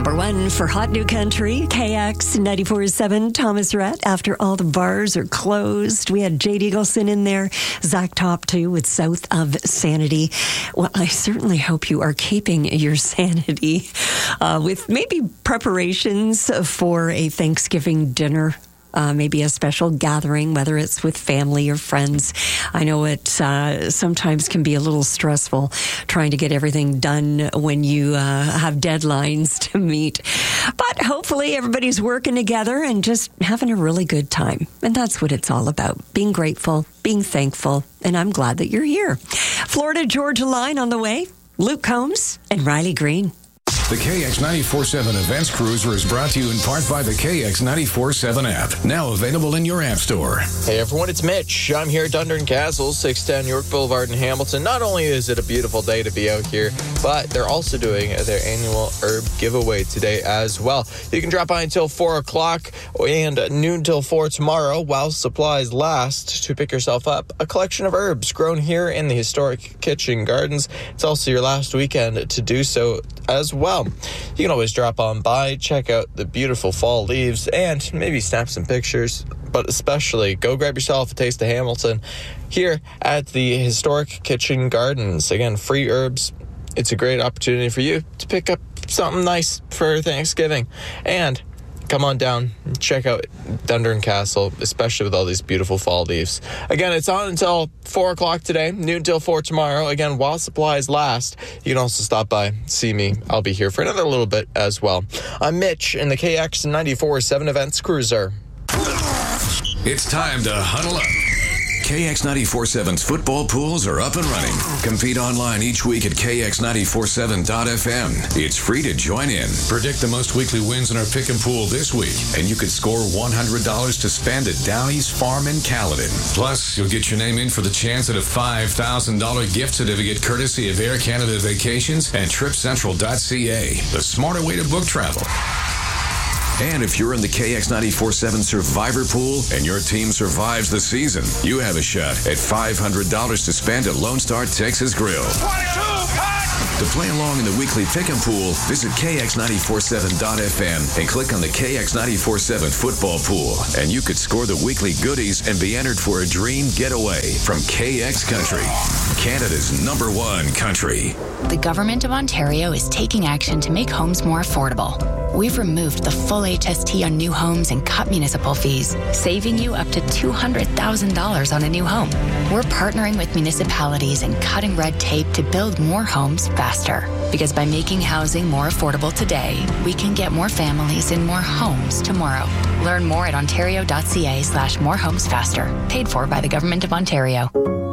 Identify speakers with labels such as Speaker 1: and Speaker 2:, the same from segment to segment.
Speaker 1: Number one for Hot New Country, KX 94.7, Thomas Rhett. After all the bars are closed, we had Jade Eagleson in there, Zach Top too with South of Sanity. Well, I certainly hope you are keeping your sanity with maybe preparations for a Thanksgiving dinner. Maybe a special gathering, whether it's with family or friends. I know it sometimes can be a little stressful trying to get everything done when you have deadlines to meet. But hopefully everybody's working together and just having a really good time. And that's what it's all about. Being grateful, being thankful. And I'm glad that you're here. Florida-Georgia line on the way. Luke Combs and Riley Green.
Speaker 2: The KX 94.7 Events Cruiser is brought to you in part by the KX 94.7 app, now available in your app store.
Speaker 3: Hey everyone, it's Mitch. I'm here at Dundurn Castle, 610 York Boulevard in Hamilton. Not only is it a beautiful day to be out here, but they're also doing their annual herb giveaway today as well. You can drop by until 4 o'clock and noon till 4 tomorrow while supplies last to pick yourself up a collection of herbs grown here in the historic kitchen gardens. It's also your last weekend to do so as well. You can always drop on by, check out the beautiful fall leaves, and maybe snap some pictures. But especially, go grab yourself a taste of Hamilton here at the Historic Kitchen Gardens. Again, free herbs. It's a great opportunity for you to pick up something nice for Thanksgiving. And come on down and check out Dundurn Castle, especially with all these beautiful fall leaves. Again, it's on until 4 o'clock today, noon till 4 tomorrow. Again, while supplies last, you can also stop by, see me. I'll be here for another little bit as well. I'm Mitch in the KX 94.7 Events Cruiser.
Speaker 2: It's time to huddle up. KX 94.7's football pools are up and running. Compete online each week at kx947.fm. It's free to join in. Predict the most weekly wins in our pick and pool this week, and you could score $100 to spend at Downey's Farm in Caledon. Plus, you'll get your name in for the chance at a $5,000 gift certificate courtesy of Air Canada Vacations and TripCentral.ca, the smarter way to book travel. And if you're in the KX 94.7 Survivor Pool and your team survives the season, you have a shot at $500 to spend at Lone Star Texas Grill. 22 To play along in the weekly pick and pool, visit kx947.fm and click on the KX 94.7 football pool. And you could score the weekly goodies and be entered for a dream getaway from KX Country, Canada's #1 country.
Speaker 4: The Government of Ontario is taking action to make homes more affordable. We've removed the full HST on new homes and cut municipal fees, saving you up to $200,000 on a new home. We're partnering with municipalities and cutting red tape to build more homes faster. Because by making housing more affordable today, we can get more families in more homes tomorrow. Learn more at ontario.ca/morehomesfaster. Paid for by the Government of Ontario.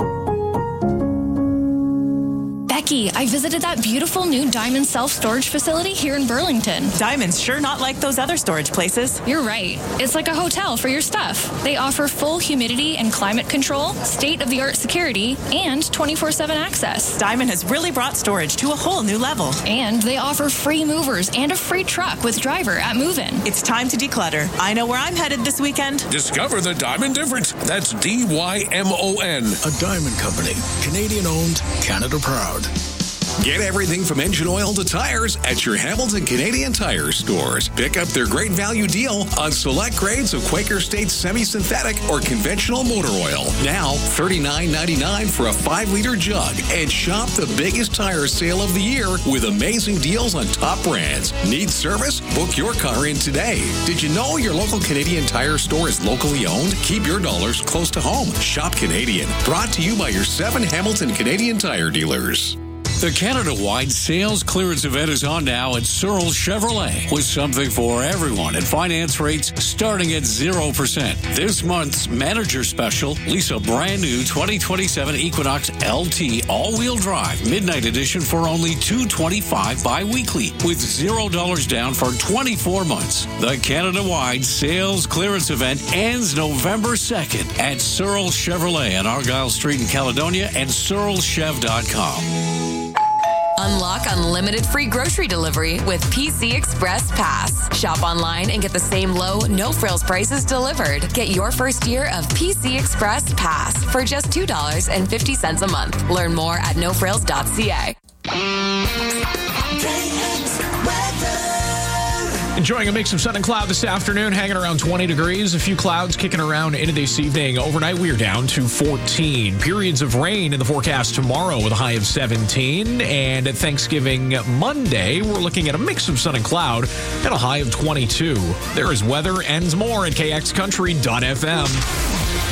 Speaker 5: Becky, I visited that beautiful new Diamond self-storage facility here in Burlington.
Speaker 6: Diamond's sure not like those other storage places.
Speaker 5: You're right. It's like a hotel for your stuff. They offer full humidity and climate control, state-of-the-art security, and 24/7 access.
Speaker 6: Diamond has really brought storage to a whole new level.
Speaker 5: And they offer free movers and a free truck with driver at move-in.
Speaker 6: It's time to declutter. I know where I'm headed this weekend.
Speaker 7: Discover the Diamond difference. That's DYMON.
Speaker 8: A Diamond Company. Canadian-owned, Canada proud.
Speaker 7: Get everything from engine oil to tires at your Hamilton Canadian Tire stores. Pick up their great value deal on select grades of Quaker State semi-synthetic or conventional motor oil. Now, $39.99 for a 5-liter jug. And shop the biggest tire sale of the year with amazing deals on top brands. Need service? Book your car in today. Did you know your local Canadian Tire store is locally owned? Keep your dollars close to home. Shop Canadian. Brought to you by your 7 Hamilton Canadian Tire dealers.
Speaker 9: The Canada-wide sales clearance event is on now at Searle Chevrolet with something for everyone and finance rates starting at 0%. This month's manager special, lease a brand new 2027 Equinox LT all-wheel drive midnight edition for only $225 bi-weekly with $0 down for 24 months. The Canada-wide sales clearance event ends November 2nd at Searle Chevrolet on Argyle Street in Caledonia and searlechev.com.
Speaker 10: Unlock unlimited free grocery delivery with PC Express Pass. Shop online and get the same low, no-frills prices delivered. Get your first year of PC Express Pass for just $2.50 a month. Learn more at nofrills.ca.
Speaker 11: Enjoying a mix of sun and cloud this afternoon, hanging around 20 degrees. A few clouds kicking around into this evening. Overnight, we are down to 14. Periods of rain in the forecast tomorrow with a high of 17. And at Thanksgiving Monday, we're looking at a mix of sun and cloud and a high of 22. There is weather and more at kxcountry.fm.